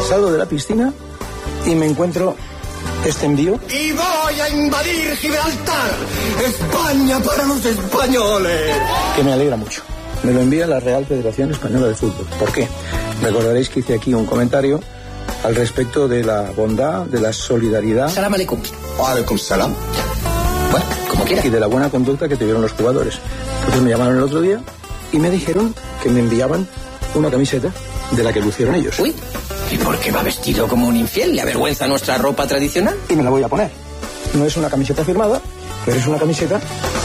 Salgo de la piscina y me encuentro este envío. Y voy a invadir Gibraltar, España para los españoles. Que me alegra mucho. Me lo envía la Real Federación Española de Fútbol. ¿Por qué? Recordaréis que hice aquí un comentario al respecto de la bondad, de la solidaridad. Salam aleikum. Wa alaikum salam. Bueno, como quiera. Y de la buena conducta que tuvieron los jugadores. Entonces me llamaron el otro día y me dijeron que me enviaban una camiseta de la que lucieron ellos. Uy, ¿y por qué va vestido como un infiel? ¿Le avergüenza nuestra ropa tradicional? Y me la voy a poner. No es una camiseta firmada, pero es una camiseta